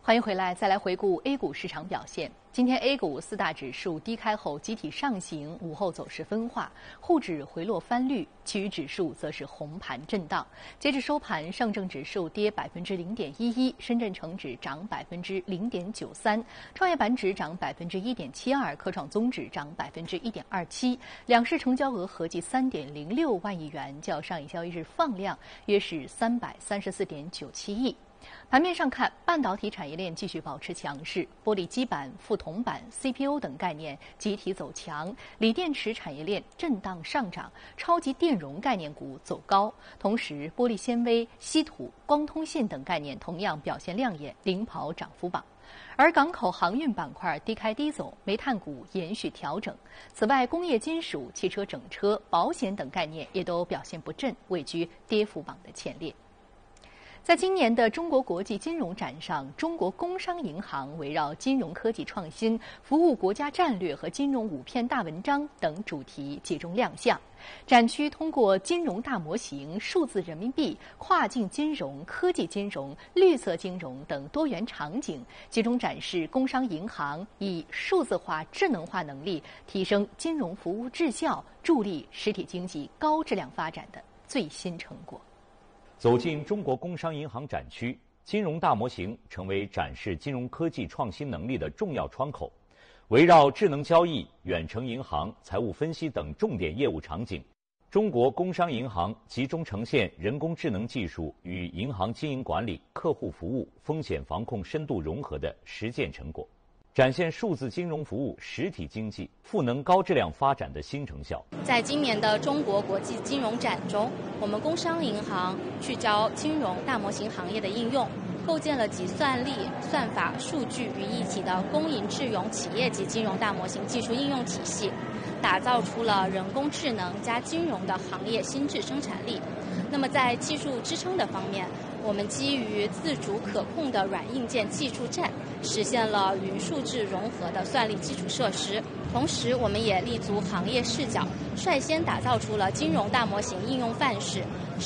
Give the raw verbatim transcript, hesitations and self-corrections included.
欢迎回来，再来回顾 A 股市场表现。今天 A 股四大指数低开后集体上行，午后走势分化，沪指回落翻绿，其余指数则是红盘震荡。截至收盘，上证指数跌百分之零点一一，深圳成指涨百分之零点九三，创业板指涨百分之一点七二，科创综指涨百分之一点二七。两市成交额合计三点零六万亿元，较上一交易日放量约是三百三十四点九七亿。盘面上看，半导体产业链继续保持强势，玻璃基板、副铜板、C P U 等概念集体走强，锂电池产业链震荡上涨，超级电容概念股走高。同时，玻璃纤维、稀土、光通信等概念同样表现亮眼，领跑涨幅榜。而港口航运板块低开低走，煤炭股延续调整。此外，工业金属、汽车整车、保险等概念也都表现不振，位居跌幅榜的前列。在今年的中国国际金融展上，中国工商银行围绕金融科技创新、服务国家战略和金融五篇大文章等主题集中亮相。展区通过金融大模型、数字人民币、跨境金融、科技金融、绿色金融等多元场景，集中展示工商银行以数字化、智能化能力提升金融服务质效，助力实体经济高质量发展的最新成果。 走进中国工商银行展区，金融大模型成为展示金融科技创新能力的重要窗口。围绕智能交易、远程银行、财务分析等重点业务场景，中国工商银行集中呈现人工智能技术与银行经营管理、客户服务、风险防控深度融合的实践成果，展现数字金融服务实体经济赋能高质量发展的新成效。 在今年的中国国际金融展中，我们工商银行聚焦金融大模型行业的应用，构建了集算力、算法、数据于一体的公银智融企业级金融大模型技术应用体系，打造出了人工智能加金融的行业新质生产力。那么在技术支撑的方面，我们基于自主可控的软硬件技术栈，实现了云数智融合的算力基础设施。同时，我们也立足行业视角，率先打造出了金融大模型应用范式，